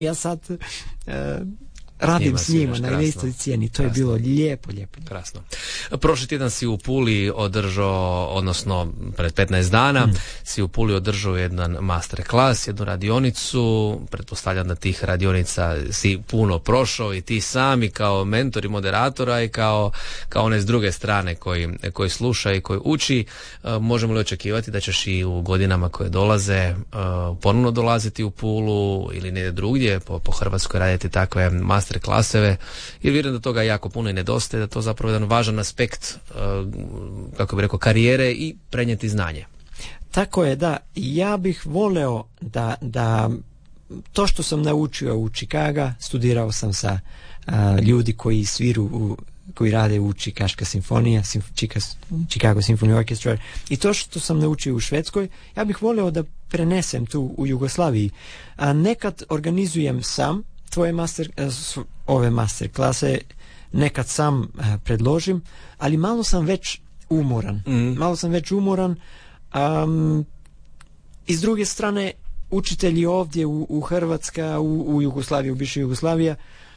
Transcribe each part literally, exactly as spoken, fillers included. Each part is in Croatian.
ja sad uh, radim s njima na istoj cijeni. To krasno. Je bilo lijepo, lijepo. Krasno. Prošli tjedan si u Puli održao, odnosno pred petnaest dana, mm. si u Puli održao jedan master klas, jednu radionicu. Pretpostavljam da tih radionica si puno prošao i ti sami kao mentor i moderatora i kao, kao one s druge strane koji, koji sluša i koji uči. Možemo li očekivati da ćeš i u godinama koje dolaze ponovno dolaziti u Pulu ili negdje drugdje po, po Hrvatskoj raditi takve master klaseve, jer vjerujem da toga jako puno i nedostaje, da to zapravo jedan važan aspekt, kako bi rekao, karijere i prenijeti znanje. Tako je, da. Ja bih voleo da, da to što sam naučio u Chicaga, studirao sam sa a, ljudi koji sviru u, koji rade u Chicaška simfonija, Simf, Chicago Symphony Orchestra, i to što sam naučio u Švedskoj, ja bih voleo da prenesem tu u Jugoslaviji. A nekad organizujem sam tvoje master, ove master klase, nekad sam predložim, ali malo sam već umoran. Mm. Malo sam već umoran. Um, I s druge strane, učitelji ovdje u, u Hrvatska, u, u Jugoslaviji, u bivšoj Jugoslavija,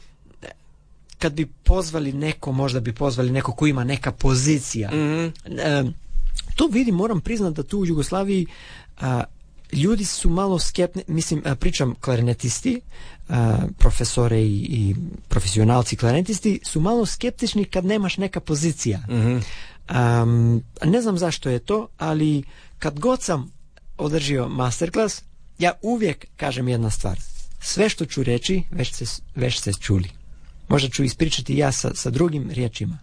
kad bi pozvali neko, možda bi pozvali neko ko ima neka pozicija. Mm. Um, to vidim, moram priznati da tu u Jugoslaviji a, ljudi su malo skepni, mislim, a, pričam klarinetisti, a, profesore i, i profesionalci klarinetisti su malo skeptični kad nemaš neka pozicija. Mm-hmm. Um, ne znam zašto je to, ali kad god sam održio masterclass, ja uvijek kažem jedna stvar. Sve što ću reći, već ste, već ste čuli. Možda ću ispričati ja sa, sa drugim riječima.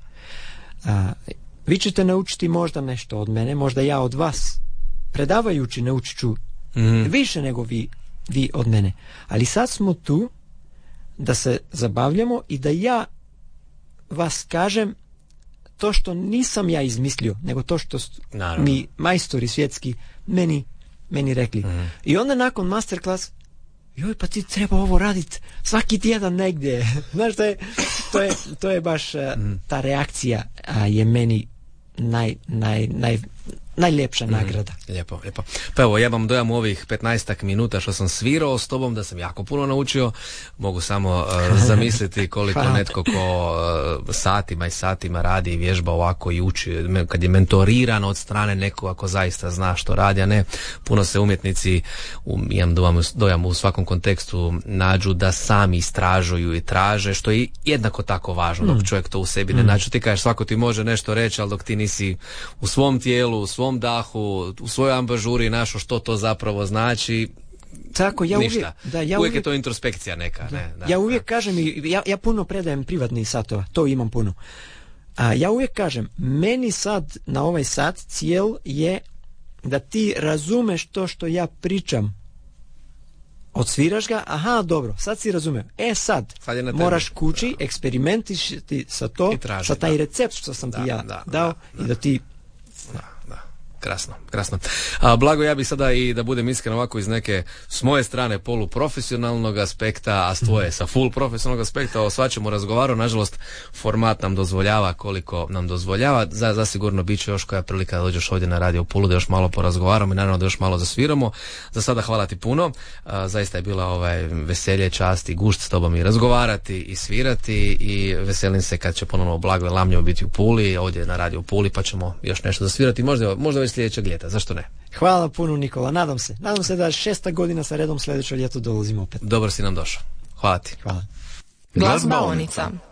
A, vi ćete naučiti možda nešto od mene, možda ja od vas. Predavajući naučit ću mm. više nego vi, vi od mene. Ali sad smo tu da se zabavljamo i da ja vas kažem to što nisam ja izmislio, nego to što Naravno. mi majstori svjetski meni, meni rekli. Mm. I onda nakon masterclass, joj, pa ti treba ovo raditi svaki tjedan negdje. Znaš, to je, to je, to je baš mm. ta reakcija a, je meni naj, naj, naj, najljepša mm. nagrada. Lijepo, lijepo. Pa evo, ja vam dojam u ovih petnaestak minuta što sam svirao s tobom, da sam jako puno naučio. Mogu samo uh, zamisliti koliko netko ko uh, satima i satima radi i vježba ovako i uči, kad je mentoriran od strane nekoga ko zaista zna što radi, a ne puno se umjetnici, um, imam dojam, dojam u svakom kontekstu, nađu da sami istražuju i traže, što je jednako tako važno, dok čovjek to u sebi ne nađe. Ti kažeš, svako ti može nešto reći, ali dok ti nisi u svom tijelu, u svom dahu, u svojoj ambažuri našo što to zapravo znači. Tako, ja ništa. Uvijek, da, ja uvijek, uvijek je to introspekcija neka. Da, ne, da, ja uvijek da. kažem, ja, ja puno predajem privatnih satova, to imam puno. A, ja uvijek kažem, meni sad na ovaj sat cijel je da ti razumeš to što ja pričam. Odsviraš ga, aha, dobro, sad si razumeo. E sad, sad moraš kući, da. eksperimentišiti sa to, traži, sa taj da. recept što sam da, ti ja da, dao da, i da ti... Krasno, krasno. A, Blago, ja bih sada i da budem iskren ovako iz neke s moje strane poluprofesionalnog aspekta, a s tvoje sa full profesionalnog aspekta o svačemu razgovaru. Nažalost, format nam dozvoljava koliko nam dozvoljava. Za, zasigurno bit će još koja prilika da dođeš ovdje na Radio Pulu, da još malo porazgovaramo i naravno da još malo zasviramo. Za sada hvala ti puno. A, zaista je bila ovaj veselje, čast i gušt s tobom i razgovarati i svirati i veselim se kad će ponovno Blago i Lamljevo biti u Puli, ovdje na Radio Puli, pa ćemo još nešto zasvirati. Možda, možda već sljedećeg ljeta, zašto ne? Hvala puno, Nikola, nadam se. Nadam se da šesta godina sa redom sljedeće ljeto dolazimo opet. Dobro si nam došao. Hvala ti. Hvala. Glazbaonica.